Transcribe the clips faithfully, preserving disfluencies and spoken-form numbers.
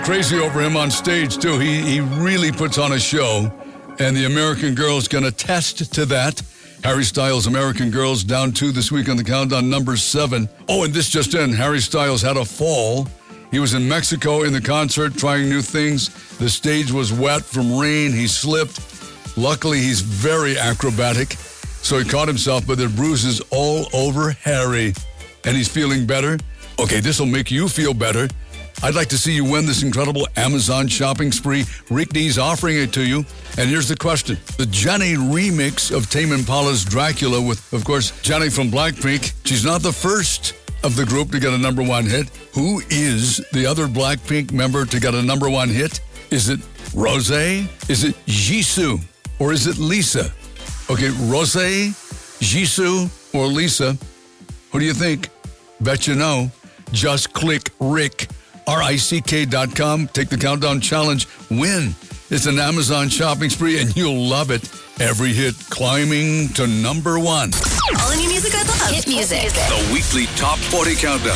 Crazy over him on stage, too. He, he really puts on a show, and the American Girl's going to test to that. Harry Styles' American Girl's down two this week on the countdown, number seven. Oh, and this just in, Harry Styles had a fall. He was in Mexico in the concert trying new things. The stage was wet from rain. He slipped. Luckily, he's very acrobatic, so he caught himself, but there are bruises all over Harry. And he's feeling better. Okay, this will make you feel better. I'd like to see you win this incredible Amazon shopping spree. Rick D's offering it to you. And here's the question. The Jenny remix of Tame Impala's Dracula with, of course, Jenny from Blackpink. She's not the first of the group to get a number one hit. Who is the other Blackpink member to get a number one hit? Is it Rosé? Is it Jisoo? Or is it Lisa? Okay, Rosé, Jisoo, or Lisa? Who do you think? Bet you know. Just click Rick. R I C K dot com. Take the Countdown Challenge. Win. It's an Amazon shopping spree, and you'll love it. Every hit climbing to number one. All the new music I love. Hit music. The weekly Top forty Countdown.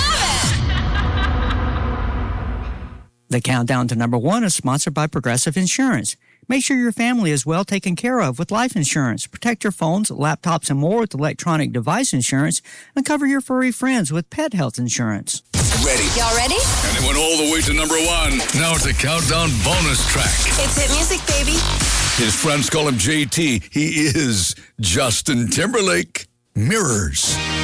I love it! The Countdown to Number One is sponsored by Progressive Insurance. Make sure your family is well taken care of with life insurance. Protect your phones, laptops, and more with electronic device insurance, and cover your furry friends with pet health insurance. Ready. Y'all ready? And it went all the way to number one. Now it's a Countdown bonus track. It's hit music, baby. His friends call him J T. He is Justin Timberlake. Mirrors.